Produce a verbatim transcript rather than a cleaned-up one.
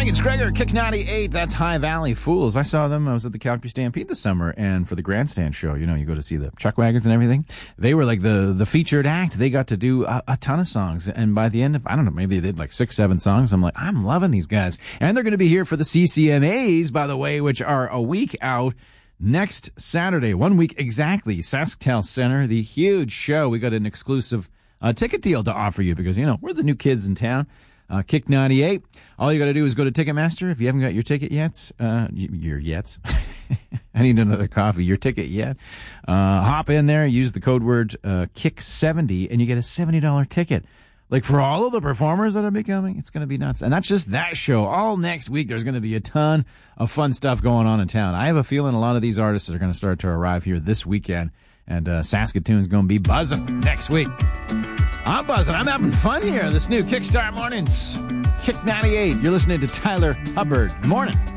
Morning, it's Gregor, Kick ninety-eight. That's High Valley Fools. I saw them. I was at the Calgary Stampede this summer, and for the grandstand show, you know, you go to see the chuck wagons and everything. They were like the the featured act. They got to do a, a ton of songs, and by the end of, I don't know, maybe they did like six, seven songs. I'm like, I'm loving these guys. And they're going to be here for the C C M As, by the way, which are a week out. Next Saturday, one week exactly, SaskTel Center, the huge show. We got an exclusive uh, ticket deal to offer you because, you know, we're the new kids in town. Uh, Kick ninety-eight. All you got to do is go to Ticketmaster. If you haven't got your ticket yet, uh, your yet. I need another coffee. Your ticket yet. Uh, hop in there, use the code word uh, Kick seventy, and you get a seventy dollars ticket. Like for all of the performers that are be coming, it's going to be nuts. And that's just that show. All next week, there's going to be a ton of fun stuff going on in town. I have a feeling a lot of these artists are going to start to arrive here this weekend, and uh, Saskatoon's going to be buzzing next week. I'm buzzing. I'm having fun here. This new Kickstart Mornings. Kick ninety-eight. You're listening to Tyler Hubbard. Good morning.